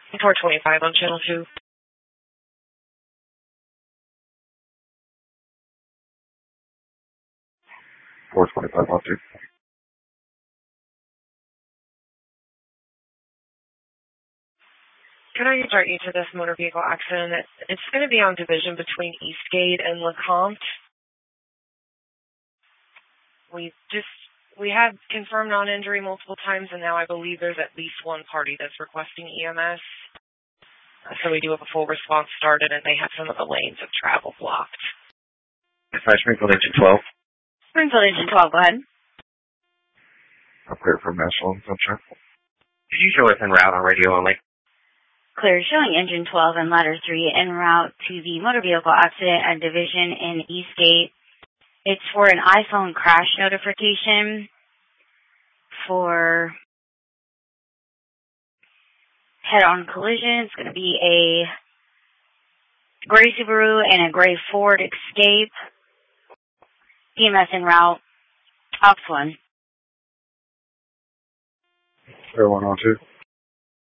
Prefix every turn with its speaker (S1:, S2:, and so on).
S1: 425 on channel 2.
S2: on 2.
S1: Can I start you to this motor vehicle accident? It's going to be on division between Eastgate and LeCompte. We have confirmed non-injury multiple times, and now I believe there's at least one party that's requesting EMS. So we do have a full response started, and they have some of the lanes of travel blocked.
S2: Springfield Engine 12.
S3: Springfield Engine 12, go ahead.
S2: I'm clear from National and Sunshine.
S4: Could you show us en route on radio only?
S3: Clear, showing Engine 12 and Ladder 3 en route to the motor vehicle accident at Division in Eastgate. It's for an iPhone crash notification for head-on collision. It's going to be a gray Subaru and a gray Ford Escape. EMS en route. Ops 1.
S2: Clear 1 on 2.